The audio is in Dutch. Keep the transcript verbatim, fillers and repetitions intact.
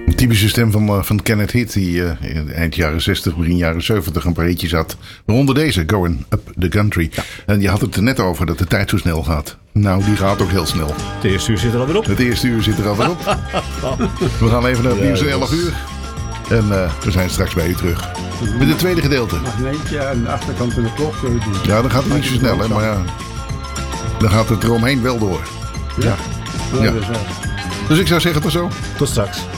Een typische stem van, uh, van Kenneth Heat, die uh, in eind jaren zestig, begin jaren zeventig een paar hitjes had. Waaronder deze, Going Up the Country. Ja. En je had het er net over dat de tijd zo snel gaat. Nou, die gaat ook heel snel. Het eerste uur zit er alweer op. Het eerste uur zit er alweer op. We gaan even naar het nieuws, elf uur. En uh, we zijn straks bij u terug. Met het tweede gedeelte. Magneetje aan de achterkant van de klok. Ja, dan gaat het niet zo snel, hè, maar ja. Dan gaat het eromheen wel door. Ja. Ja. Ja. Dus ik zou zeggen tot zo. Tot straks.